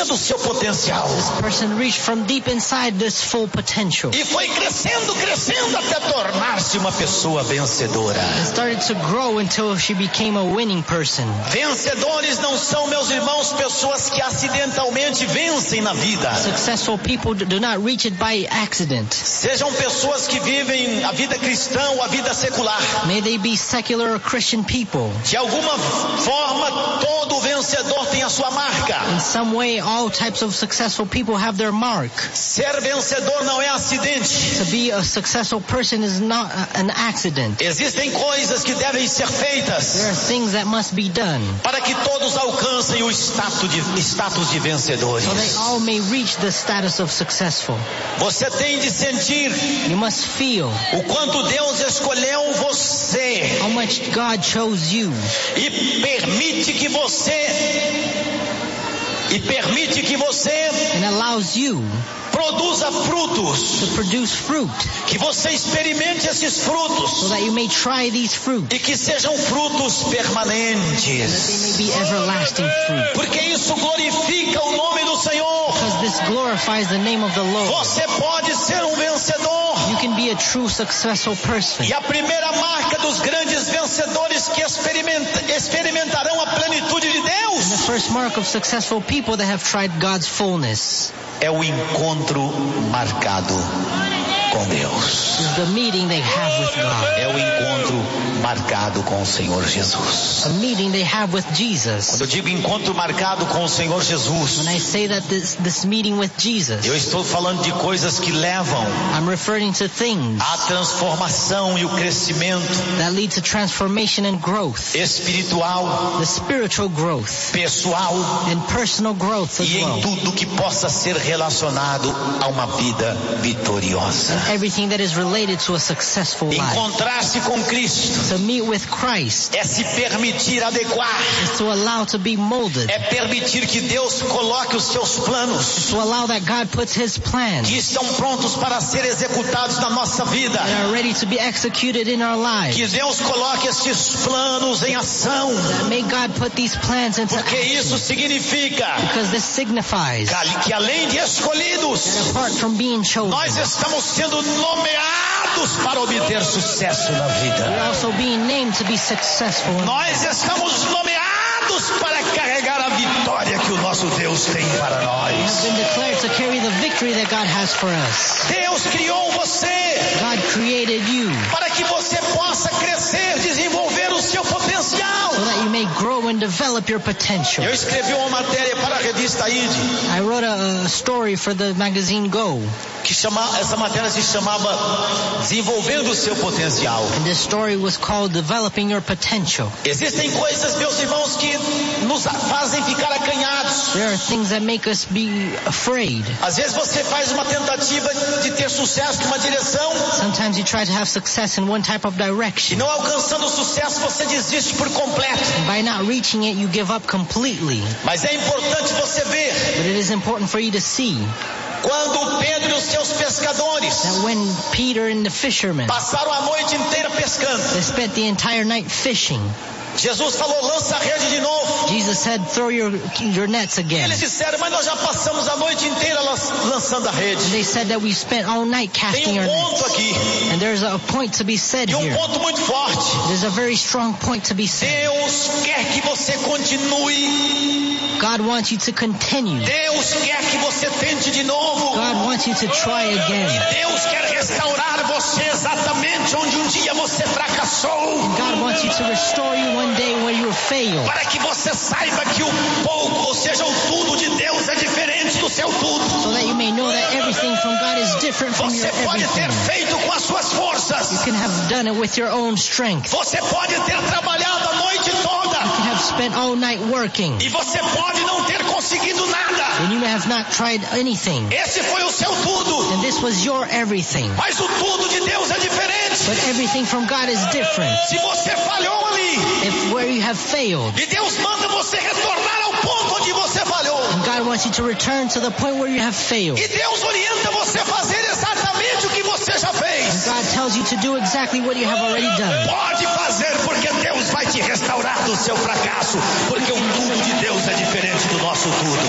tinha do seu potencial. This person reached from deep inside this full potential. E foi crescendo até tornar-se uma pessoa vencedora. It started to grow until she became a winning person. Vencedores não são, meus irmãos, pessoas que acidentalmente vencem na vida. Successful people do not reach it by accident. Sejam pessoas que vivem a vida cristã ou a vida secular. May they be secular or Christian people. De alguma forma, todo vencedor tem a sua marca. In some way, all types of successful people have their mark. Ser vencedor não é acidente. To be a successful person is not an accident. Existem coisas que devem ser feitas. There are things that must be done. Para que todos alcancem o status de vencedores. So they all may reach the status of successful. Você tem de sentir You must feel o quanto Deus escolheu você. how much God chose you. E permite que você And allows you produza frutos. to produce fruit. Que você experimente esses So frutos. that you may try these fruits. E que sejam frutos That they permanentes. may be everlasting fruit. Porque isso glorifica o nome do Senhor. Because this glorifies the name of the Lord. Você pode ser um vencedor. You can be a true successful person. E a primeira marca dos grandes vencedores que experimentarão a plenitude de The Deus first mark of successful people that have tried God's fullness é o encontro marcado com Deus. is the meeting they have with God. É o encontro marcado com o Senhor Jesus. A meeting they have with Jesus. Quando eu digo encontro marcado com o Senhor Jesus, When I say that this meeting with Jesus, eu estou falando de coisas que levam I'm referring to things à transformação e o crescimento that lead to transformation and growth. espiritual, The spiritual growth pessoal and personal growth as e em well. tudo que possa ser relacionado a uma vida vitoriosa. Everything that is related to a successful life. Encontrar-se com Cristo To meet with Christ é se permitir adequar, is to allow to be molded. é permitir que Deus coloque os seus planos To allow that God puts His plans que estão prontos para ser executados na nossa vida. that are ready to be executed in our lives. Que Deus coloque esses planos em ação, That may God put these plans into porque isso action. significa Because this signifies que além de escolhidos, that apart from being chosen, nós estamos sendo nomeados para obter sucesso na we're vida. also being named to be successful. Nós estamos nomeados para carregar a vitória que o nosso Deus tem para We've nós. been declared to carry the victory that God has for us. Deus criou você God created you para que você possa crescer, desenvolver o seu potencial. so that you may grow and develop your potential. Eu escrevi uma matéria para a revista ID, I wrote a story for the magazine Go, essa matéria se chamava Desenvolvendo o seu potencial. and this story was called Developing Your Potential. Existem coisas, meus irmãos, que nos fazem ficar acanhados. There are things that make us be afraid. Às vezes você faz uma tentativa de ter sucesso numa direção Sometimes you try to have success in one type of e direction. não alcançando o sucesso você desiste por completo. And by not reaching it, you give up completely. Mas é importante você ver But it is important for you to see quando Pedro e os seus pescadores that when Peter and the fishermen, passaram a noite inteira pescando. they spent the entire night fishing. Jesus falou, lança a rede de novo. Jesus said, throw your nets again. Eles disseram, mas nós já passamos a noite inteira lançando a rede. They said that we spent all night Tem casting our ponto nets. aqui, And there's a point to be said e here. ponto muito forte. There's a very strong point to be said. Deus quer que você continue. God wants you to continue. Deus quer que você tente de novo. God wants you to try E again. Deus quer restaurar você exatamente onde um dia você fracassou. God wants you to restore you one day where you failed. Para que você saiba que o pouco, ou seja, o tudo de Deus é diferente do seu tudo. So that you may know that everything from God is different from your Você pode ter everything. feito com as suas forças. You can have done it with your own strength. Você pode ter trabalhado a noite toda. You can have spent all night working. E você pode não ter conseguido nada. And you may have not tried anything. Esse foi o seu tudo. And this was your everything. Mas o tudo de Deus é diferente. But everything from God is different. Se você falhou ali, If where you have failed, e Deus manda você retornar ao ponto onde você falhou. God wants you to return to the point where you have failed. E Deus orienta você a fazer exatamente o que você já fez. God tells you to do exactly what you have already done. Pode fazer, porque Deus vai te restaurar do seu fracasso. Porque o tudo de Deus é diferente do nosso tudo.